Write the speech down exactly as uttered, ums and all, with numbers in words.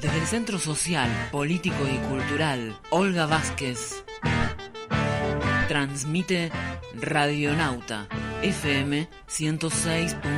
Desde el Centro Social, Político y Cultural Olga Vázquez transmite Radionauta F M ciento seis punto